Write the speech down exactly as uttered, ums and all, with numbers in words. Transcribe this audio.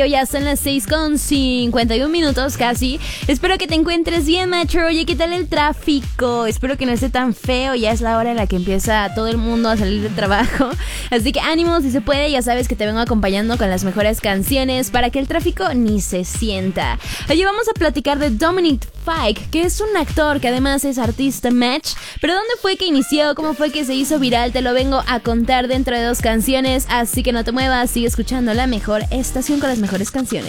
Ya son las seis con cincuenta y un minutos casi. Espero que te encuentres bien, Metro. Oye, ¿qué tal el tráfico? Espero que no esté tan feo. Ya es la hora en la que empieza todo el mundo a salir del trabajo. Así que ánimo, si se puede. Ya sabes que te vengo acompañando con las mejores canciones para que el tráfico ni se sienta. Oye, vamos a platicar de Dominic Fike, que es un actor que además es artista match. Pero ¿dónde fue que inició? ¿Cómo fue que se hizo viral? Te lo vengo a contar dentro de dos canciones. Así que no te muevas, sigue escuchando la mejor estación con las mejores canciones.